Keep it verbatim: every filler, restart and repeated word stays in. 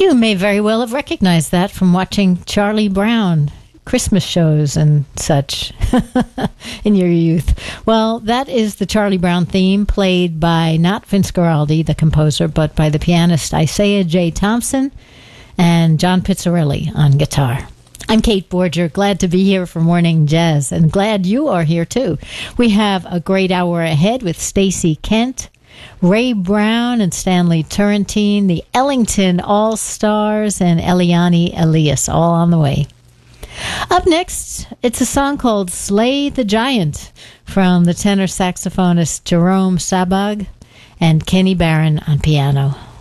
You may very well have recognized that from watching Charlie Brown Christmas shows and such in your youth. Well, that is the Charlie Brown theme, played by not Vince Guaraldi, the composer, but by the pianist Isaiah J. Thompson and John Pizzarelli on guitar. I'm Kate Borger, glad to be here for Morning Jazz, and glad you are here too. We have a great hour ahead with Stacey Kent, Ray Brown and Stanley Turrentine, the Ellington All-Stars, and Eliane Elias, all on the way. Up next, it's a song called Slay the Giant from the tenor saxophonist Jerome Sabag and Kenny Barron on piano.